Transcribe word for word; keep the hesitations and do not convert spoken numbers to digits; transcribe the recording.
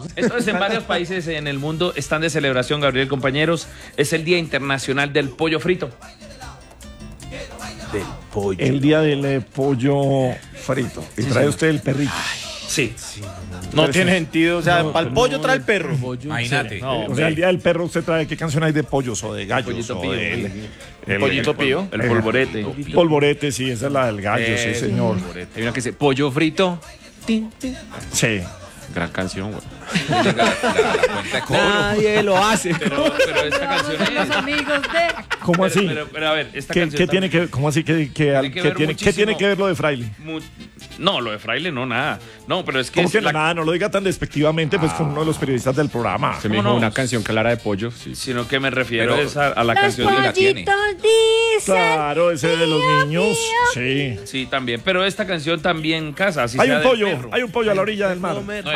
Entonces, en varios países en el mundo están de celebración, Gabriel, compañeros. Es el Día Internacional del Pollo Frito. Del pollo. El día del eh, pollo frito. Y Sí, trae señor. usted el perrito. Sí. No tiene sentido, o sea, No, para el pero pollo no, trae el el perro. Imagínate. No, O sea, el día del perro usted trae qué canción hay de pollos o de gallos. Pollito o pío. del- El pollito el- pío. El polvorete. Polvorete, sí, esa es la del gallo, sí, Eh, señor. Hay una que dice pollo frito. Sí. Gran canción, güey. Nadie lo hace. Pero, pero esta canción Los es... amigos de... ¿Cómo Pero, así? pero, pero, a ver, esta ¿Qué, canción qué tiene también- que ¿Cómo así que, que, al- Tiene que que ver tiene, ¿qué muchísimo. tiene que ver lo de Fraile? Mu- No, lo de Fraile no, nada. No, pero es que... ¿Cómo es que no, la- nada? No lo diga tan despectivamente, pues con uno de los periodistas del programa. Se me ¿Cómo dijo no? una canción clara de pollo. Sí. Sino que me refiero Pero- es a, a la Los canción de la... pollitos dicen... Claro, ese de los Pío, niños. pío. Sí. Sí, también. Pero esta canción también casa. Así Hay sea un del pollo, perro. hay un pollo a la orilla del mar. No,